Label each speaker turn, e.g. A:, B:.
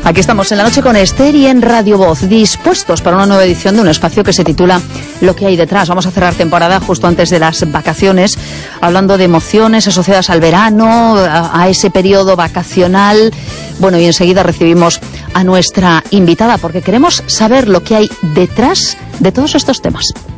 A: Aquí estamos en La Noche con Esther y en Radio Voz, dispuestos para una nueva edición de un espacio que se titula Lo que hay detrás. Vamos a cerrar temporada justo antes de las vacaciones, hablando de emociones asociadas al verano, a ese periodo vacacional. Bueno, y enseguida recibimos a nuestra invitada porque queremos saber lo que hay detrás de todos estos temas.